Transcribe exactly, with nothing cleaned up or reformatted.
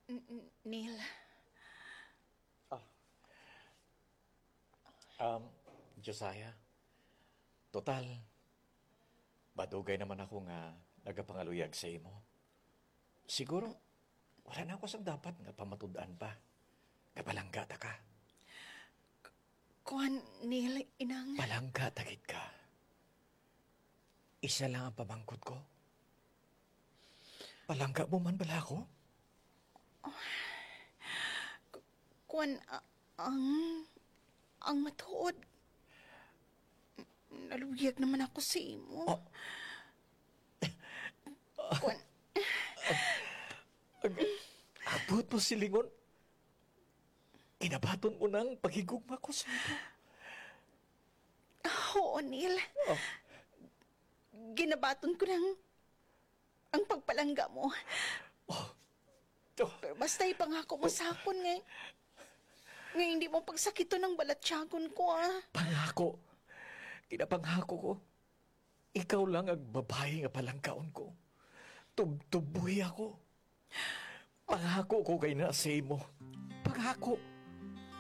N- Neil, Um, Josiah, total, badugay naman ako nga nagapangaluyag sa imo. Siguro, wala na ako sang dapat nga pamatudan pa. Kapalangga ta ka. kuan Neil, inang... Palangga tagit ka. Isa lang ang pamangkot ko. Palangga mo man bala ako? Kuan, a- ang... Ang matuod. Naluyag naman ako sa imo. Oh. Kuan, Abot mo silingon. Kinabaton mo ng pagigugma ko sa ito. oo, Neil. Oh. Ginabaton ko ng... ang pagpalangga mo. Oh. To. Pero basta ipangako mo sa akon nga... nga hindi mo pagsakito ng balatsyagon ko, ah. Pangako. Kinapangako ko. Ikaw lang ang babae nga palangkaon ko. Tubtubuhi ako. Pangako ko kay na sa imo. Pangako.